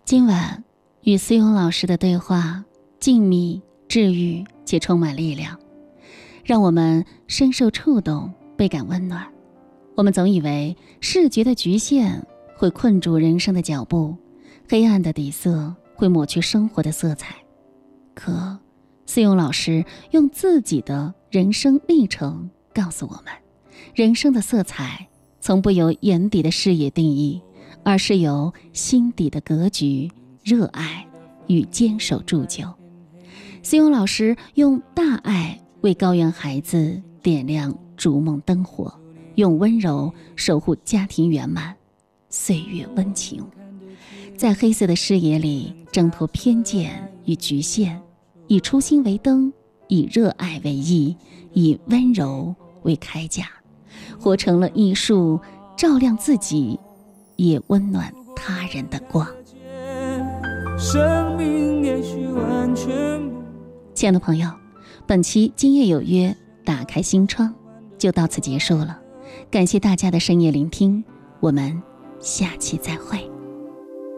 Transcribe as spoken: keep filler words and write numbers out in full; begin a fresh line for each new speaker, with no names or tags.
今晚与思勇老师的对话静谧、治愈且充满力量，让我们深受触动，倍感温暖。我们总以为视觉的局限会困住人生的脚步，黑暗的底色会抹去生活的色彩。可思勇老师用自己的人生历程告诉我们，人生的色彩从不由眼底的视野定义，而是由心底的格局、热爱与坚守铸就。思勇老师用大爱为高原孩子点亮逐梦灯火，用温柔守护家庭圆满，岁月温情。在黑色的视野里挣脱偏见与局限，以初心为灯，以热爱为翼，以温柔为铠甲，活成了一束照亮自己也温暖他人的光。生命也许完全不。亲爱的朋友，本期今夜有约打开心窗就到此结束了，感谢大家的深夜聆听，我们下期再会。